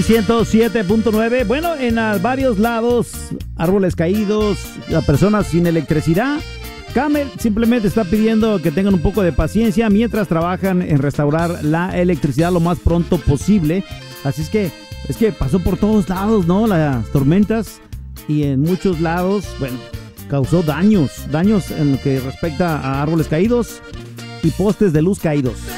107.9. Bueno, en varios lados, árboles caídos, personas sin electricidad. Camel simplemente está pidiendo que tengan un poco de paciencia mientras trabajan en restaurar la electricidad lo más pronto posible. Así es que pasó por todos lados, ¿no? Las tormentas, y en muchos lados, bueno, causó daños en lo que respecta a árboles caídos y postes de luz caídos.